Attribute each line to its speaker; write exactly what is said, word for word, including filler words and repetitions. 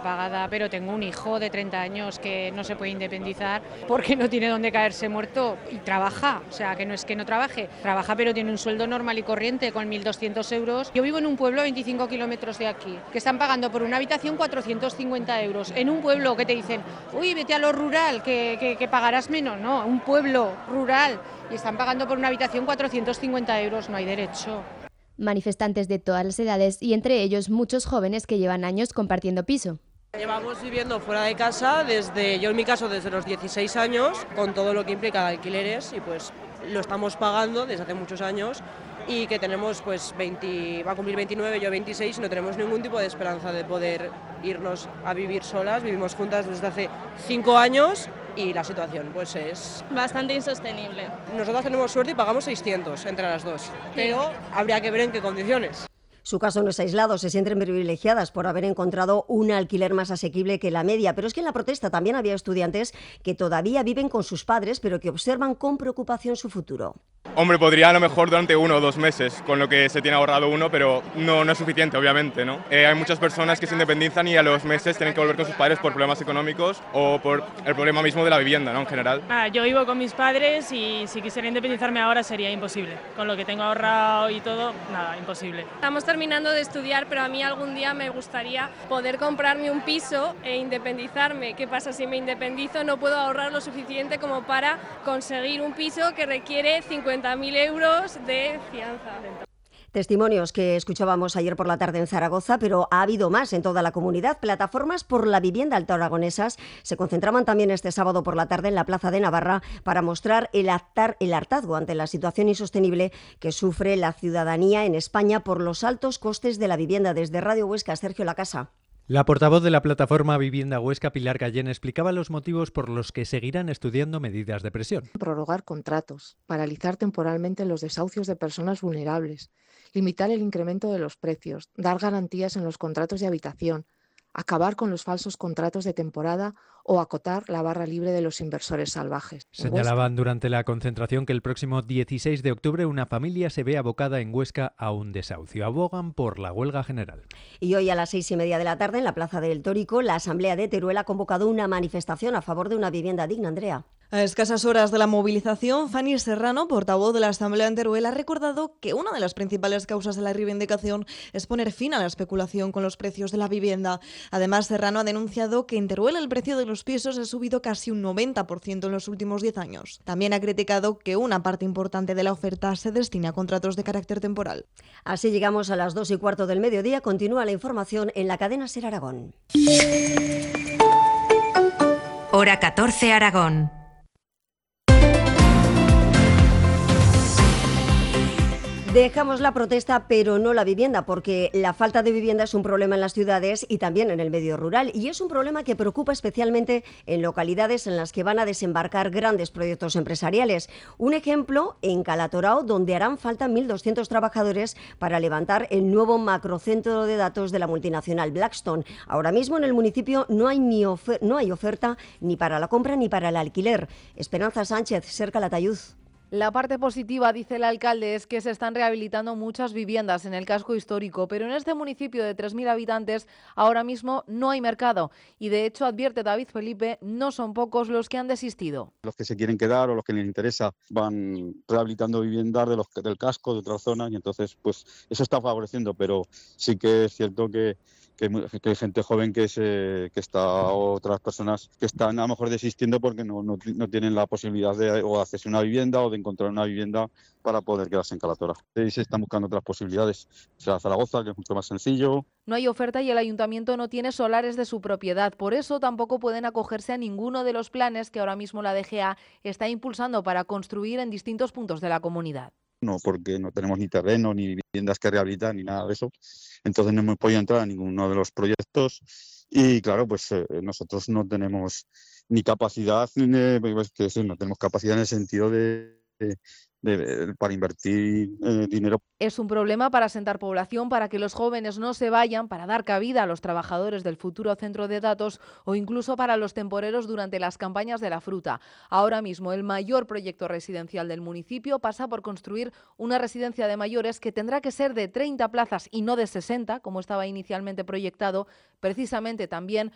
Speaker 1: pagada, pero tengo un hijo de treinta años que no se puede independizar porque no tiene dónde caerse muerto y trabaja, o sea, que no es que no trabaje, trabaja pero tiene un sueldo normal y corriente con mil doscientos euros. Yo vivo en un pueblo a veinticinco kilómetros de aquí, que están pagando por una habitación cuatrocientos cincuenta euros, en un pueblo que te dicen, uy, vete a lo rural, que, que, que pagarás menos, no, un pueblo rural, y están pagando por una habitación cuatrocientos cincuenta euros, no hay derecho.
Speaker 2: Manifestantes de todas las edades y entre ellos muchos jóvenes que llevan años compartiendo piso.
Speaker 3: Llevamos viviendo fuera de casa desde, yo en mi caso desde los dieciséis años, con todo lo que implica alquileres, y pues lo estamos pagando desde hace muchos años, y que tenemos pues veinte, va a cumplir veintinueve, yo veintiséis, y no tenemos ningún tipo de esperanza de poder irnos a vivir solas. Vivimos juntas desde hace cinco años y la situación pues es
Speaker 4: bastante insostenible.
Speaker 3: Nosotras tenemos suerte y pagamos seiscientos entre las dos, pero habría que ver en qué condiciones.
Speaker 5: Su caso no es aislado, se sienten privilegiadas por haber encontrado un alquiler más asequible que la media, pero es que en la protesta también había estudiantes que todavía viven con sus padres, pero que observan con preocupación su futuro.
Speaker 6: Hombre, podría a lo mejor durante uno o dos meses, con lo que se tiene ahorrado uno, pero no, no es suficiente, obviamente, ¿no? Eh, hay muchas personas que se independizan y a los meses tienen que volver con sus padres por problemas económicos o por el problema mismo de la vivienda, ¿no? En general.
Speaker 4: Ah, yo vivo con mis padres y si quisiera independizarme ahora sería imposible. Con lo que tengo ahorrado y todo, nada, imposible.
Speaker 7: Estamos terminando de estudiar, pero a mí algún día me gustaría poder comprarme un piso e independizarme. ¿Qué pasa si me independizo? No puedo ahorrar lo suficiente como para conseguir un piso que requiere cincuenta mil euros de fianza.
Speaker 5: Testimonios que escuchábamos ayer por la tarde en Zaragoza, pero ha habido más en toda la comunidad. Plataformas por la vivienda altoaragonesas se concentraban también este sábado por la tarde en la Plaza de Navarra para mostrar el, actar, el hartazgo ante la situación insostenible que sufre la ciudadanía en España por los altos costes de la vivienda. Desde Radio Huesca, Sergio Lacasa.
Speaker 8: La portavoz de la plataforma Vivienda Huesca, Pilar Gallén, explicaba los motivos por los que seguirán estudiando medidas de presión.
Speaker 9: Prorrogar contratos, paralizar temporalmente los desahucios de personas vulnerables, limitar el incremento de los precios, dar garantías en los contratos de habitación, acabar con los falsos contratos de temporada o acotar la barra libre de los inversores salvajes.
Speaker 8: Señalaban durante la concentración que el próximo dieciséis de octubre una familia se ve abocada en Huesca a un desahucio. Abogan por la huelga general.
Speaker 5: Y hoy a las seis y media de la tarde en la Plaza del Tórico, la Asamblea de Teruel ha convocado una manifestación a favor de una vivienda digna. Andrea.
Speaker 10: A escasas horas de la movilización, Fanny Serrano, portavoz de la Asamblea en Teruel, ha recordado que una de las principales causas de la reivindicación es poner fin a la especulación con los precios de la vivienda. Además, Serrano ha denunciado que en Teruel el precio de los pisos ha subido casi un noventa por ciento en los últimos diez años. También ha criticado que una parte importante de la oferta se destina a contratos de carácter temporal.
Speaker 5: Así llegamos a las dos y cuarto del mediodía. Continúa la información en la cadena SER Aragón.
Speaker 11: Hora catorce Aragón.
Speaker 5: Dejamos la protesta, pero no la vivienda, porque la falta de vivienda es un problema en las ciudades y también en el medio rural, y es un problema que preocupa especialmente en localidades en las que van a desembarcar grandes proyectos empresariales. Un ejemplo en Calatorao, donde harán falta mil doscientos trabajadores para levantar el nuevo macrocentro de datos de la multinacional Blackstone. Ahora mismo en el municipio no hay, ni ofer- no hay oferta ni para la compra ni para el alquiler. Esperanza Sánchez, SER Calatayud.
Speaker 12: La parte positiva, dice el alcalde, es que se están rehabilitando muchas viviendas en el casco histórico, pero en este municipio de tres mil habitantes ahora mismo no hay mercado y de hecho, advierte David Felipe, no son pocos los que han desistido.
Speaker 13: Los que se quieren quedar o los que les interesa van rehabilitando viviendas de los, del casco, de otras zonas, y entonces pues eso está favoreciendo, pero sí que es cierto que Que hay, que hay gente joven que, se, que está, o otras personas que están a lo mejor desistiendo porque no, no, no tienen la posibilidad de o hacerse una vivienda o de encontrar una vivienda para poder quedarse en Calatorao. Y se están buscando otras posibilidades, o sea, Zaragoza, que es mucho más sencillo.
Speaker 12: No hay oferta y el ayuntamiento no tiene solares de su propiedad, por eso tampoco pueden acogerse a ninguno de los planes que ahora mismo la D G A está impulsando para construir en distintos puntos de la comunidad.
Speaker 13: No, porque no tenemos ni terreno, ni viviendas que rehabilitar, ni nada de eso. Entonces no hemos podido entrar a ninguno de los proyectos y claro, pues eh, nosotros no tenemos ni capacidad, ni, pues, que sí, no tenemos capacidad en el sentido de, de, de, de para invertir eh, dinero.
Speaker 12: Es un problema para asentar población, para que los jóvenes no se vayan, para dar cabida a los trabajadores del futuro centro de datos o incluso para los temporeros durante las campañas de la fruta. Ahora mismo el mayor proyecto residencial del municipio pasa por construir una residencia de mayores que tendrá que ser de treinta plazas y no de sesenta, como estaba inicialmente proyectado, precisamente también